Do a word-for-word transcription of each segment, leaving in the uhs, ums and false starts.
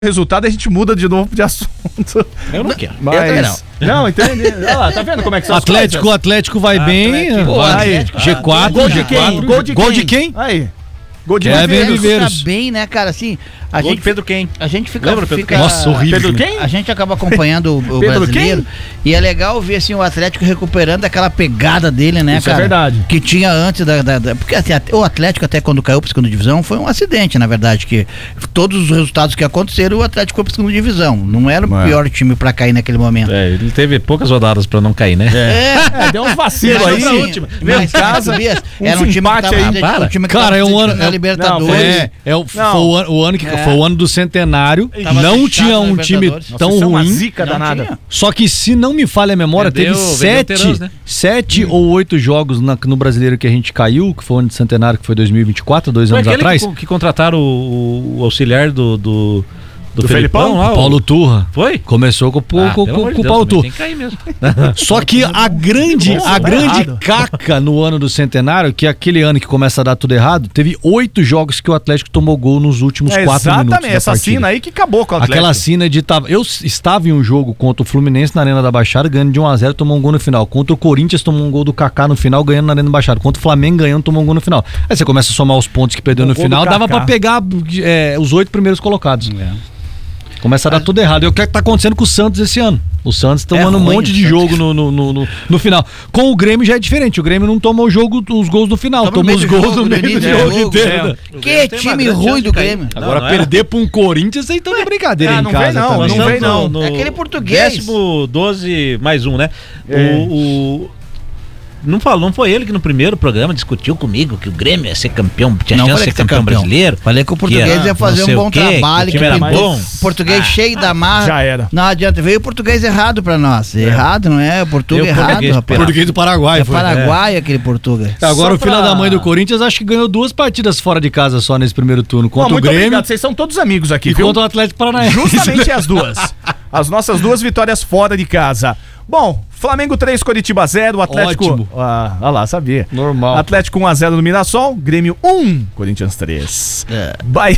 resultado, a gente muda de novo de assunto. Eu não quero. Mas... Eu não. Não, entende? Olha lá, tá vendo como é que são as Atlético, coisas? O Atlético vai ah, bem. Atlético, vai. aí. G quatro. Gol de quem? Gol de, Gol de quem? Aí. Gol de Kevin Viveiros. Tá bem, né, cara? Assim, a Gol gente, de Pedro quem? A gente fica... Lembra Pedro fica quem? Nossa, horrível. Pedro quem? A gente acaba acompanhando o, o Pedro brasileiro. quem? E é legal ver, assim, o Atlético recuperando aquela pegada dele, né, Isso cara? é verdade. Que tinha antes da... da, da porque assim, o Atlético, até quando caiu pra segunda divisão, foi um acidente, na verdade, que todos os resultados que aconteceram, o Atlético foi pra segunda divisão. Não era o é. pior time pra cair naquele momento. É, ele teve poucas rodadas pra não cair, né? É, é deu uns vacilos aí. Mas, última. Mas, em casa, um era um time que empate tava, aí. para. Um time que Cara, tava é um ano- na é- Libertadores. Não, É, é o, foi o, ano, o ano que É. foi o ano do centenário. Tava Não fechado tinha na um time Libertadores. tão Nossa, isso é uma ruim. zica Não danada. tinha. Só que se não me falha a memória, Vendeu- teve vendeu sete, Terãs, né? sete ou oito jogos na- no brasileiro que a gente caiu, que foi o ano de centenário, que foi dois mil e vinte e quatro, dois Foi anos aquele atrás. que, que contrataram o, o auxiliar do, do, do, Do Felipão, Felipão? lá, o- Paulo Turra. Foi? Começou com, o- Ah, com, pelo com, amor de com o Deus, Paulo também Turra. tem que cair mesmo. Só que a grande, Nossa, a tá grande errado. caca no ano do centenário, que é aquele ano que começa a dar tudo errado, teve oito jogos que o Atlético tomou gol nos últimos É, quatro minutos exatamente, da essa partida. cena aí que acabou com o Atlético. Aquela cena de... tava- Eu s- estava em um jogo contra o Fluminense na Arena da Baixada, ganhando de um a zero, tomou um gol no final. Contra o Corinthians, tomou um gol do Kaká no final, ganhando na Arena da Baixada. Contra o Flamengo, ganhando, tomou um gol no final. Aí você começa a somar os pontos que perdeu O no gol final, do dava Kaká. pra pegar é, os oito primeiros colocados. Começa a dar tudo errado. E o que é que tá acontecendo com o Santos esse ano? O Santos tomando um ruim, monte o de Santos. jogo no, no, no, no- no final. Com o Grêmio já é diferente. O Grêmio não toma o jogo, os gols do final. Toma no Toma meio os do gols jogo, no no meio do início jogo do jogo, inteiro. é. né? O Que Grêmio tem uma time grande ruim chance do de cair. Grêmio. Não, Agora, não é. perder pra um Corinthians, aí estão de brincadeira Ah, em não casa vem não, também. não vem não. No, É aquele português. Décimo doze mais um, né? É. O, o- Não falou, não foi ele que no primeiro programa discutiu comigo que o Grêmio ia ser campeão, tinha Não chance falei de que ser ser campeão, campeão. brasileiro. Falei que o português era ia fazer não um sei bom o quê, trabalho, que que o time era pintou. bom. Português cheio da marra. Já era. Não adianta, veio o português errado pra nós. Errado, não é? O português Veio o errado, português rapaz. Português do Paraguai. É foi. Paraguai aquele português. Agora Só o filho pra- da mãe do Corinthians acho que ganhou duas partidas fora de casa só nesse primeiro turno. Bom, Contra o muito Grêmio obrigado, vocês são todos amigos aqui, e viu? contra o Atlético Paranaense. Justamente as duas. As nossas duas vitórias fora de casa. Bom, Flamengo três, Coritiba zero, Atlético... Ótimo. Ah, ah lá, sabia. Normal. Atlético um a zero no Mirassol, Grêmio um, Corinthians três. É. Bahia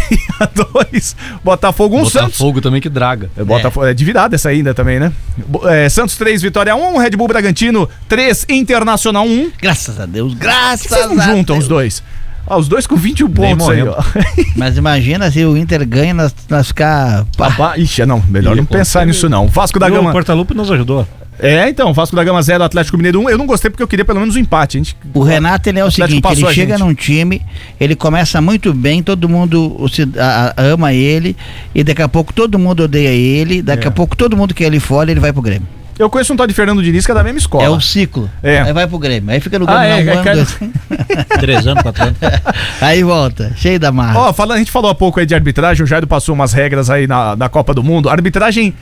dois, Botafogo um, Santos. Botafogo também que draga. É, Botafogo, é de virada essa ainda também, né? Bo- é, Santos três, Vitória um, Red Bull Bragantino três, Internacional um. Graças a Deus, graças Vocês não a juntam Deus. os dois? Ah, os dois com vinte e um pontos aí, ó. Mas imagina se o Inter ganha, nós, nós ficar... pá. Pá, ixi, não, melhor não pensar nisso não. Vasco da E o Gama... Portalupe nos ajudou. É, então, Vasco da Gama zero, Atlético Mineiro um. Eu não gostei porque eu queria pelo menos um empate. A gente... O Renato, ele é o Atlético seguinte, passou ele a chega gente. num time, ele começa muito bem, todo mundo o ci- a- a- ama ele, e daqui a pouco todo mundo odeia ele, daqui É. a pouco todo mundo quer ele fora, ele vai pro Grêmio. Eu conheço um tal de Fernando Diniz que é da mesma escola. É o ciclo. É. Aí vai pro Grêmio. Aí fica no Ah, Grêmio é, não, é, um ano, cara- dois. Três anos, quatro anos. Aí volta, cheio da marra. Ó, falando, a gente falou há pouco aí de arbitragem, o Jairo passou umas regras aí na, na Copa do Mundo. Arbitragem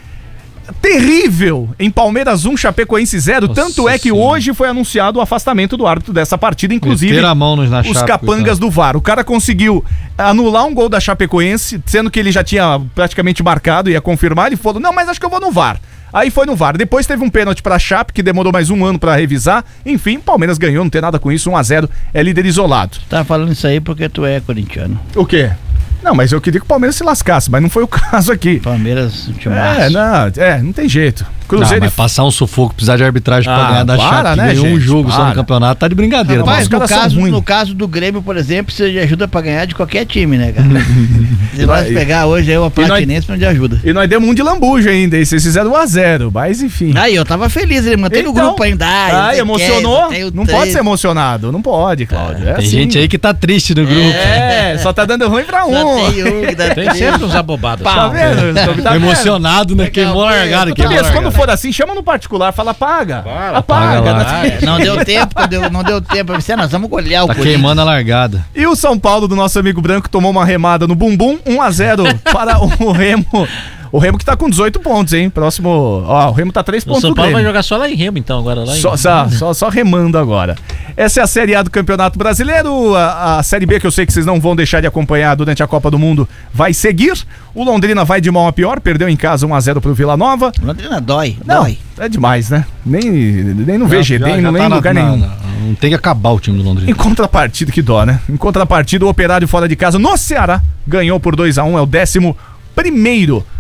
terrível em Palmeiras um, Chapecoense zero. Nossa Tanto é que Senhora. hoje foi anunciado o afastamento do árbitro dessa partida, inclusive Meteram a mão nos- na os Chape, capangas do V A R. O cara conseguiu anular um gol da Chapecoense, sendo que ele já tinha praticamente marcado, ia confirmar. Ele falou: não, mas acho que eu vou no V A R. Aí foi no V A R. Depois teve um pênalti pra Chape, que demorou mais um ano pra revisar. Enfim, Palmeiras ganhou, não tem nada com isso. um a zero, é líder isolado. Tá falando isso aí porque tu é corintiano. O quê? Não, mas eu queria que o Palmeiras se lascasse, mas não foi o caso aqui. Palmeiras, um time É, não, é, não tem jeito. Não, Cruzeiro mas e... passar um sufoco, precisar de arbitragem Ah, pra ganhar da para, Chape, né, ganhou um gente? jogo só Para. no campeonato, tá de brincadeira. Rapaz, Mas os no caras são caso, ruins. no caso do Grêmio, por exemplo, precisa de ajuda pra ganhar de qualquer time, né, cara? Se nós E- pegar hoje aí o nós- Platinense, não de ajuda. E nós demos um de lambuja ainda, e vocês fizeram um a zero, mas enfim. Aí, eu tava feliz, ele manteve o Então, grupo ainda. ai, Ah, não sei emocionou? o que, eu Não tenho pode ser emocionado, não pode, Cláudio. É Tem assim. gente aí que tá triste no grupo. É, só tá dando ruim pra um. Só tem um que dá Tem três. sempre uns abobados. Tá vendo? Tá vendo? Emocionado, né? Queimou a largada, queimou a Tobias, quando largada. for assim, chama no particular, fala paga. Fala, Apaga. paga lá. né? Não deu tempo, não deu, não deu tempo. Você, nós vamos golear o Tá Corinthians. queimando a largada. E o São Paulo do nosso amigo branco tomou uma remada no bumbum, um a zero para o Remo. O Remo que tá com dezoito pontos, hein? Próximo. Ó, o Remo tá três O pontos São do Paulo vai Grêmio. jogar só lá em Remo, então, agora lá em... Só, só, só, só remando agora. Essa é a Série A do Campeonato Brasileiro. A, a Série B, que eu sei que vocês não vão deixar de acompanhar durante a Copa do Mundo, vai seguir. O Londrina vai de mal a pior, perdeu em casa um a zero pro Vila Nova. Londrina dói, Não, dói. é demais, né? Nem, nem no V G D, Já- já nem tá em na- lugar na- nenhum. na- Não tem que acabar o time do Londrina. Em contrapartida, que dó, né? Em contrapartida, o Operário fora de casa no Ceará ganhou por dois a um, é o décimo primeiro